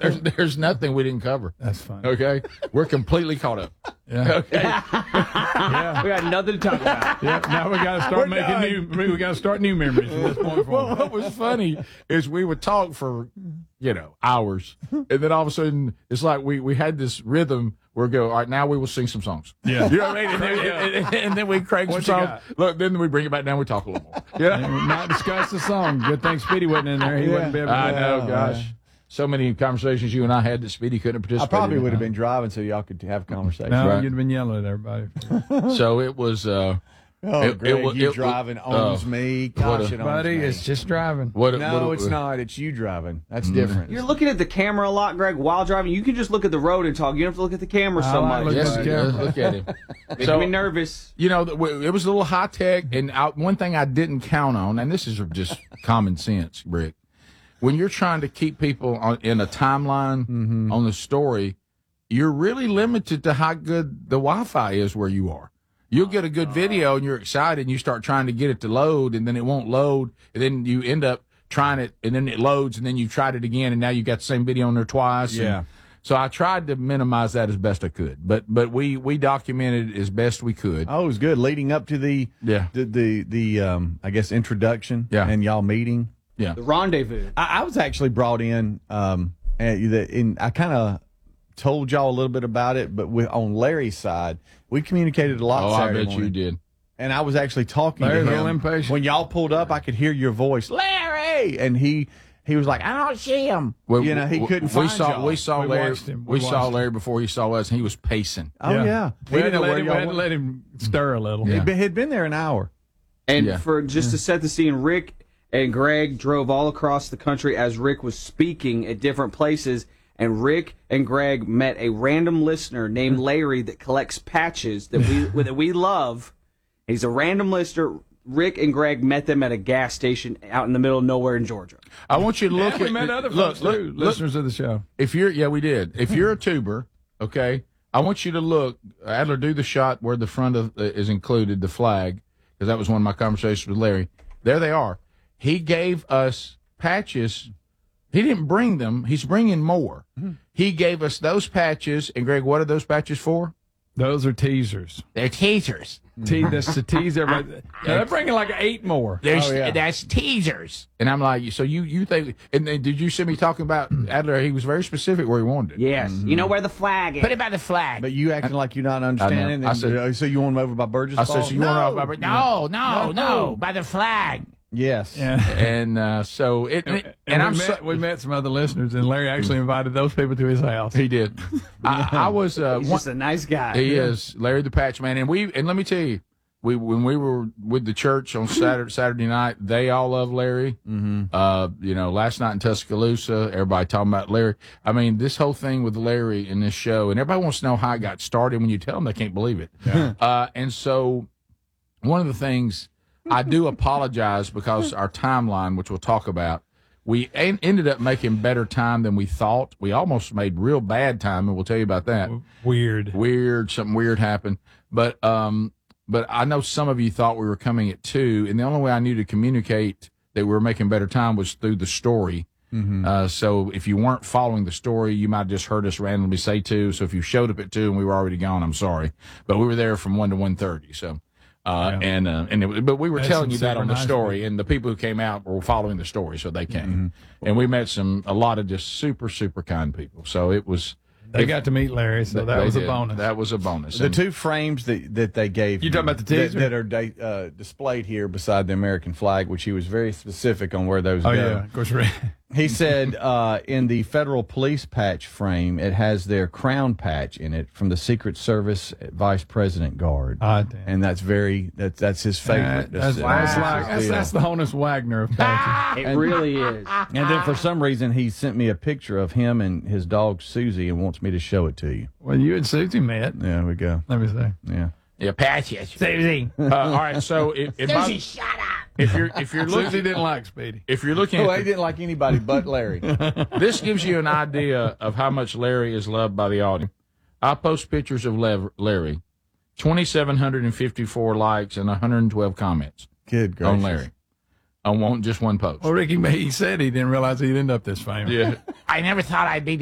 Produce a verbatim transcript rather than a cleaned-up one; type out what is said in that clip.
there's there's nothing we didn't cover. That's fine. Okay, we're completely caught up. Yeah. Okay. yeah. We got nothing to talk about. Yeah. Now we got to start We're making done. new. We got to start new memories from this point Well, forward. what was funny is we would talk for, you know, hours, and then all of a sudden it's like we we had this rhythm. We'll go, all right, now we will sing some songs. Yeah. You know what I mean? And then, and, and, and then we crank some What you songs. got? Look, then we bring it back down. We talk a little more. Yeah. And we might discuss the song. Good thing Speedy wasn't in there. He Yeah. wouldn't be able to. I know, Oh, gosh. man. So many conversations you and I had that Speedy couldn't I participate probably in. would have been driving so y'all could have a conversation. No, Right. you'd have been yelling at everybody. So it was. Uh, Oh, It- it Greg, was- you it- driving uh, owns me. what Gosh, a- it owns Buddy, me. it's just driving. what? No, what, it's not. It's you driving. That's Mm. different. You're looking at the camera a lot, Greg, while driving. You can just look at the road and talk. You don't have to look at the camera so I like much. looking Yes, at the yeah, camera. look at him. Making So- me nervous. You know, it was a little high tech, and I, one thing I didn't count on, and this is just common sense, Rick. When you're trying to keep people on, in a timeline Mm-hmm. on the story, you're really limited to how good the Wi-Fi is where you are. You'll get a good video, and you're excited, and you start trying to get it to load, and then it won't load, and then you end up trying it, and then it loads, and then you tried it again, and now you got the same video on there twice. Yeah. And so I tried to minimize that as best I could, but but we we documented it as best we could. Oh, it was good leading up to the Yeah. the the, the um I guess introduction Yeah. and y'all meeting. Yeah. The rendezvous. I, I was actually brought in um and, the, and I kind of told y'all a little bit about it, but with, on Larry's side, we communicated a lot. Oh, I Saturday bet morning. you did. And I was actually talking Larry's to a little him impatient. when y'all pulled up. I could hear your voice, Larry, and he he was like, I don't see him. Well, you know, he w- couldn't we find saw y'all. we saw We Larry watched him. we, We saw watched Larry before he saw us, and he was pacing. Oh yeah, We had, to didn't know let where him, we y'all had to were. let him stir a little. Yeah. He'd been, he'd been there an hour. And Yeah. for just to set the scene, Rick and Greg drove all across the country as Rick was speaking at different places. And Rick and Greg met a random listener named Larry that collects patches that we that we love. He's a random listener. Rick and Greg met them at a gas station out in the middle of nowhere in Georgia. I want you to look And we at met other look, folks look, too, look, listeners of the show. if you're yeah we did. If you're a tuber, okay, I want you to look. Adler, do the shot where the front of uh, is included, the flag, because that was one of my conversations with Larry. There they are. He gave us patches. He didn't bring them. He's bringing more. He gave us those patches. And Greg, what are those patches for? Those are teasers. They're teasers. Te- that's to tease everybody. Now, they're bringing like eight more. There's Oh, yeah. that's teasers. And I'm like, so you you think? And then did you see me talking about Adler? He was very specific where he wanted it. Yes. You know where the flag is. Put it by the flag. But you acting like you're not understanding. I and, said- uh, so you want him over by Burgess I said, Falls? so you want to no, no, no, no, by the flag. Yes. Yeah. And uh, so it, and, And, and we, I'm met, so, we met some other listeners, and Larry actually invited those people to his house. he did. I, I was uh, He's one, just a nice guy. he is Larry the Patch Man, and we and let me tell you, we when we were with the church on Saturday Saturday night, they all love Larry. Mm-hmm. Uh, you know, last night in Tuscaloosa, everybody talking about Larry. I mean, this whole thing with Larry in this show, and everybody wants to know how it got started. When you tell them, they can't believe it. Yeah. Uh, and so, one of the things I do apologize because our timeline, which we'll talk about, we en- ended up making better time than we thought. We almost made real bad time, and we'll tell you about that. Weird. Weird, something weird happened. But um, but I know some of you thought we were coming at two, and the only way I knew to communicate that we were making better time was through the story. Mm-hmm. Uh, so if you weren't following the story, you might have just heard us randomly say two. So if you showed up at two and we were already gone, I'm sorry, but we were there from one to one thirty. So. Uh, Yeah. and uh, and it, but we were That's telling you some that on the synchronized- story, and the people who came out were following the story, so they came, Mm-hmm. and we met some a lot of just super super kind people. So it was They got to meet Larry, so that they was a did. bonus. That was a bonus. The And- two frames that, that they gave You me talking about the that, teaser? that are da- uh, displayed here beside the American flag, which he was very specific on where those oh, go. yeah. Of course, Rick. He said uh, in the federal police patch frame, it has their crown patch in it from the Secret Service Vice President Guard. Ah, damn. And that's very, that's, that's his favorite. That's, that's, uh, like, that's, deal. that's the Honus Wagner of patches. It really is. And then for some reason, he sent me a picture of him and his dog Susie and wants me to show it to you. Well, you and Susie met. There we go. Let me see. Yeah. yeah, patches. Susie. Uh, all right, so if, if, I- shut up. if you're if you're Susie looking didn't like Speedy. if you're looking Oh, at he the- didn't like anybody but Larry. this gives you an idea of how much Larry is loved by the audience. I post pictures of Lev- Larry, twenty-seven fifty-four likes and one hundred twelve comments Good gracious. on Larry. On one, just one post. Well, Ricky, he said he didn't realize he'd end up this famous. Yeah. I never thought I'd be